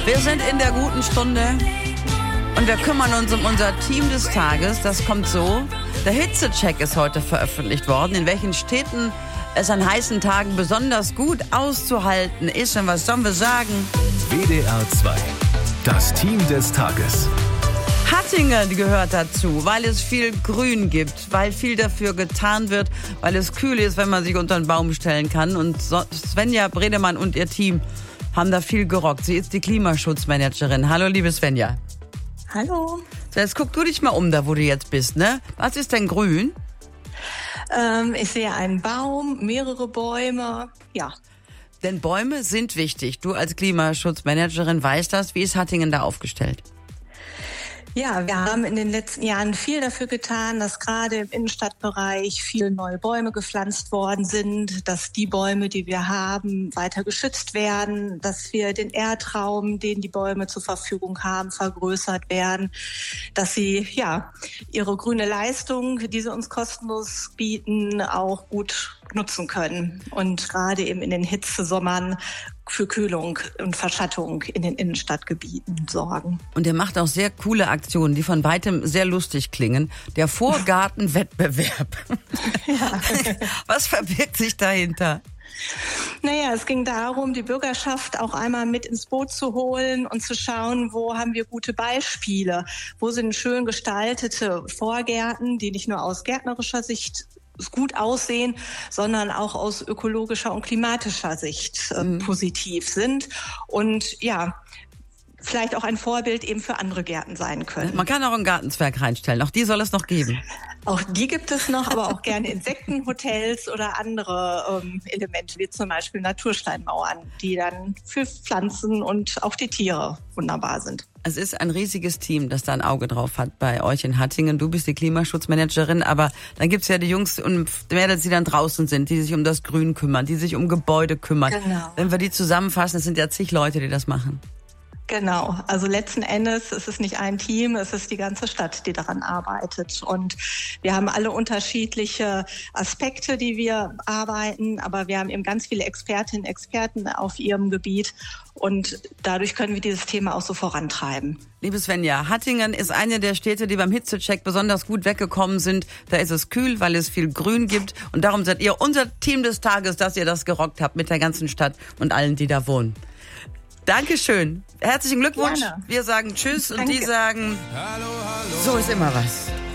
Wir sind in der guten Stunde und wir kümmern uns um unser Team des Tages. Das kommt so. Der Hitzecheck ist heute veröffentlicht worden, in welchen Städten es an heißen Tagen besonders gut auszuhalten ist. Und was sollen wir sagen? WDR 2, das Team des Tages. Hattingen gehört dazu, weil es viel Grün gibt, weil viel dafür getan wird, weil es kühl ist, wenn man sich unter einen Baum stellen kann. Und Svenja Bredemann und ihr Team haben da viel gerockt. Sie ist die Klimaschutzmanagerin. Hallo, liebe Svenja. Hallo. So, jetzt guck du dich mal um, da wo du jetzt bist, ne? Was ist denn grün? Ich sehe einen Baum, mehrere Bäume, ja. Denn Bäume sind wichtig. Du als Klimaschutzmanagerin weißt das. Wie ist Hattingen da aufgestellt? Ja, wir haben in den letzten Jahren viel dafür getan, dass gerade im Innenstadtbereich viele neue Bäume gepflanzt worden sind, dass die Bäume, die wir haben, weiter geschützt werden, dass wir den Erdraum, den die Bäume zur Verfügung haben, vergrößert werden, dass sie ihre grüne Leistung, die sie uns kostenlos bieten, auch gut nutzen können und gerade eben in den Hitzesommern für Kühlung und Verschattung in den Innenstadtgebieten sorgen. Und er macht auch sehr coole Aktionen, die von weitem sehr lustig klingen. Der Vorgartenwettbewerb. Ja. Was verbirgt sich dahinter? Naja, es ging darum, die Bürgerschaft auch einmal mit ins Boot zu holen und zu schauen, wo haben wir gute Beispiele, wo sind schön gestaltete Vorgärten, die nicht nur aus gärtnerischer Sicht gut aussehen, sondern auch aus ökologischer und klimatischer Sicht positiv sind und vielleicht auch ein Vorbild eben für andere Gärten sein können. Man kann auch ein Gartenzwerg reinstellen, auch die soll es noch geben. Auch die gibt es noch, aber auch gerne Insektenhotels oder andere Elemente, wie zum Beispiel Natursteinmauern, die dann für Pflanzen und auch die Tiere wunderbar sind. Es ist ein riesiges Team, das da ein Auge drauf hat bei euch in Hattingen. Du bist die Klimaschutzmanagerin, aber dann gibt's ja die Jungs und Mädels, die dann draußen sind, die sich um das Grün kümmern, die sich um Gebäude kümmern. Genau. Wenn wir die zusammenfassen, es sind ja zig Leute, die das machen. Genau, also letzten Endes ist es nicht ein Team, es ist die ganze Stadt, die daran arbeitet. Und wir haben alle unterschiedliche Aspekte, die wir arbeiten, aber wir haben eben ganz viele Expertinnen und Experten auf ihrem Gebiet und dadurch können wir dieses Thema auch so vorantreiben. Liebe Svenja, Hattingen ist eine der Städte, die beim Hitzecheck besonders gut weggekommen sind. Da ist es kühl, weil es viel Grün gibt und darum seid ihr unser Team des Tages, dass ihr das gerockt habt mit der ganzen Stadt und allen, die da wohnen. Dankeschön. Herzlichen Glückwunsch. Gerne. Wir sagen Tschüss. Danke. Und die sagen, so ist immer was.